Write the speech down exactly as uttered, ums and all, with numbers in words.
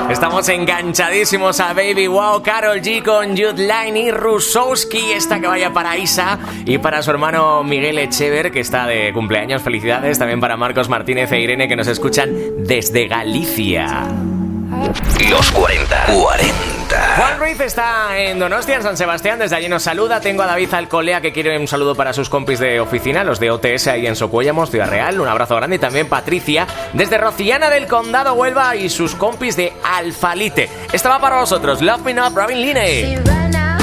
Estamos enganchadísimos a Baby Wow, Karol G con Jude Line y Rusowski. Esta que vaya para Isa y para su hermano Miguel Echever, que está de cumpleaños. Felicidades también para Marcos Martínez e Irene, que nos escuchan desde Galicia. Los cuarenta. cuarenta. Juan Ruiz está en Donostia, en San Sebastián. Desde allí nos saluda. Tengo a David Alcolea, que quiere un saludo para sus compis de oficina, los de O T S ahí en Socuéllamos, Ciudad Real. Un abrazo grande. Y también Patricia, desde Rociana del Condado, Huelva, y sus compis de Alfalite. Esta va para vosotros. Love Me Not, Robin Line.